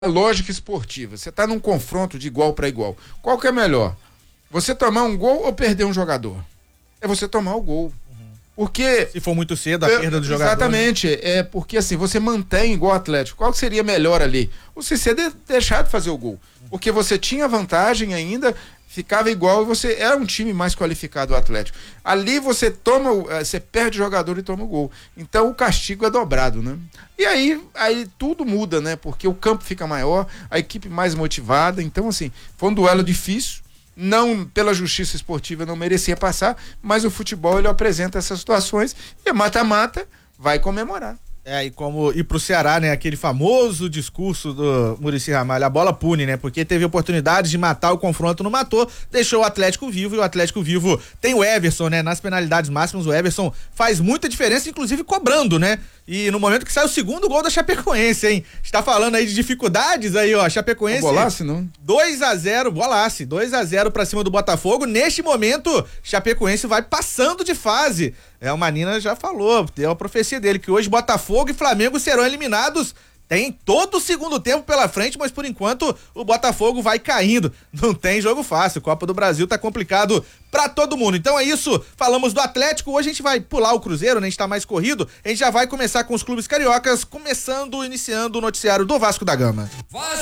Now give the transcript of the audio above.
lógica esportiva. Você está num confronto de igual para igual. Qual que é melhor? Você tomar um gol ou perder um jogador? É você tomar o gol. Porque... Se for muito cedo, a perda do jogador. Exatamente. É porque assim, você mantém igual o Atlético. Qual que seria melhor ali? Você deixar de fazer o gol. Porque você tinha vantagem ainda, ficava igual e você era um time mais qualificado, o Atlético. Ali você perde o jogador e toma o gol. Então o castigo é dobrado, né? E aí tudo muda, né? Porque o campo fica maior, a equipe mais motivada. Então, assim, foi um duelo difícil. Não, pela justiça esportiva não merecia passar, mas o futebol ele apresenta essas situações e mata-mata vai comemorar. E pro Ceará, né, aquele famoso discurso do Muricy Ramalho, a bola pune, né, porque teve oportunidade de matar o confronto, não matou, deixou o Atlético vivo, e o Atlético vivo tem o Everson, né, nas penalidades máximas, o Everson faz muita diferença, inclusive cobrando, né, e no momento que sai o segundo gol da Chapecoense, hein, está falando aí de dificuldades aí, ó, Chapecoense... Bolasse, não? 2-0, Bolasse, 2-0 pra cima do Botafogo, neste momento, Chapecoense vai passando de fase. O Manina já falou, tem uma profecia dele, que hoje Botafogo e Flamengo serão eliminados. Tem todo o segundo tempo pela frente, mas por enquanto o Botafogo vai caindo. Não tem jogo fácil, Copa do Brasil tá complicado pra todo mundo. Então é isso, falamos do Atlético, hoje a gente vai pular o Cruzeiro, né? A gente tá mais corrido, a gente já vai começar com os clubes cariocas, iniciando o noticiário do Vasco da Gama.